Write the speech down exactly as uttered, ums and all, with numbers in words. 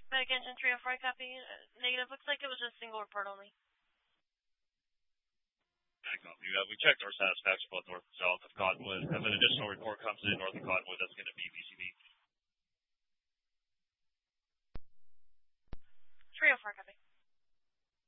Medic engine three oh four, copy. Uh, negative. Looks like it was just single report only. Copy. Uh, we checked our satisfaction both north and south of Cottonwood. If an additional report comes in north of Cottonwood, that's going to be B C B. three oh four, copy.